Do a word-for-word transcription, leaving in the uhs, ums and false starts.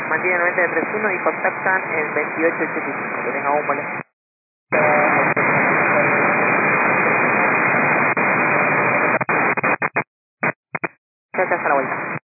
mantiene noventa treinta y uno y contactan en veintiocho ochenta y cinco. Que tenga un vale. Ya está a la vuelta.